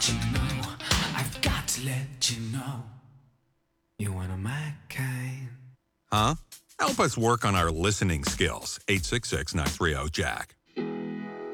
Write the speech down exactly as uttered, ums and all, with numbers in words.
let you know. I've got to let you know. You're one of my kind. Huh? Help us work on our listening skills. eight six six, nine three zero, Jack.